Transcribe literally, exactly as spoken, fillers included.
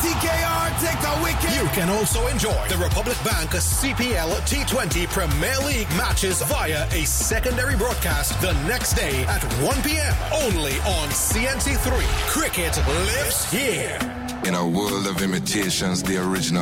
T K R, take the wicket. You can also enjoy the Republic Bank C P L T twenty Premier League matches via a secondary broadcast the next day at one p.m. only on C N C three. Cricket lives here. In a world of imitations, the original